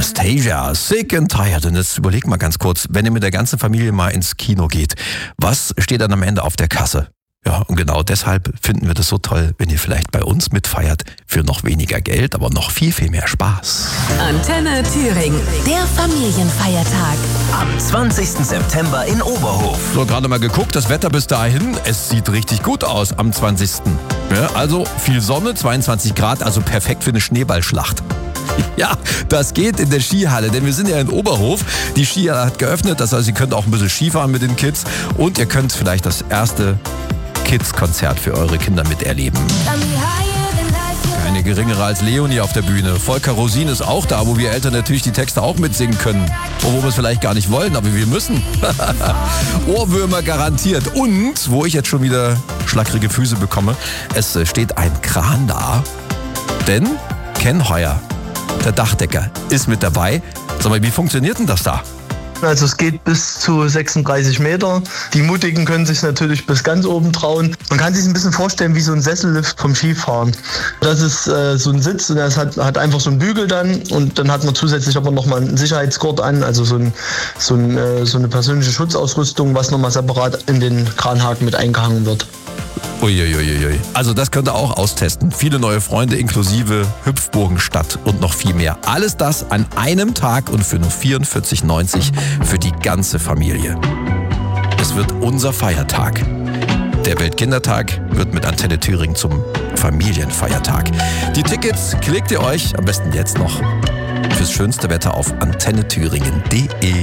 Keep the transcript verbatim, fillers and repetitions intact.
Anastasia, Sick and Tired. Und jetzt überleg mal ganz kurz, wenn ihr mit der ganzen Familie mal ins Kino geht, was steht dann am Ende auf der Kasse? Ja, und genau deshalb finden wir das so toll, wenn ihr vielleicht bei uns mitfeiert für noch weniger Geld, aber noch viel, viel mehr Spaß. Antenne Thüringen, der Familienfeiertag. Am zwanzigsten September in Oberhof. So, gerade mal geguckt, das Wetter bis dahin, es sieht richtig gut aus am zwanzigsten Ja, also viel Sonne, zweiundzwanzig Grad, also perfekt für eine Schneeballschlacht. Ja, das geht in der Skihalle, denn wir sind ja in Oberhof. Die Skihalle hat geöffnet, das heißt, ihr könnt auch ein bisschen Skifahren mit den Kids und ihr könnt vielleicht das erste Kids-Konzert für eure Kinder miterleben. Keine geringere als Leonie auf der Bühne. Volker Rosin ist auch da, wo wir Eltern natürlich die Texte auch mitsingen können. Obwohl wir es vielleicht gar nicht wollen, aber wir müssen. Ohrwürmer garantiert. Und, wo ich jetzt schon wieder schlackrige Füße bekomme, es steht ein Kran da. Denn Ken Heuer, der Dachdecker, ist mit dabei. Sag mal, wie funktioniert denn das da? Also es geht bis zu sechsunddreißig Meter. Die Mutigen können sich natürlich bis ganz oben trauen. Man kann sich ein bisschen vorstellen wie so ein Sessellift vom Skifahren. Das ist äh, so ein Sitz und das hat, hat einfach so einen Bügel dann und dann hat man zusätzlich aber nochmal einen Sicherheitsgurt an, also so, ein, so, ein, äh, so eine persönliche Schutzausrüstung, was nochmal separat in den Kranhaken mit eingehangen wird. Uiuiuiui. Also das könnt ihr auch austesten. Viele neue Freunde inklusive Hüpfburgenstadt und noch viel mehr. Alles das an einem Tag und für nur vierundvierzig neunzig für die ganze Familie. Es wird unser Feiertag. Der Weltkindertag wird mit Antenne Thüringen zum Familienfeiertag. Die Tickets klickt ihr euch am besten jetzt noch fürs schönste Wetter auf antenne thüringen punkt de.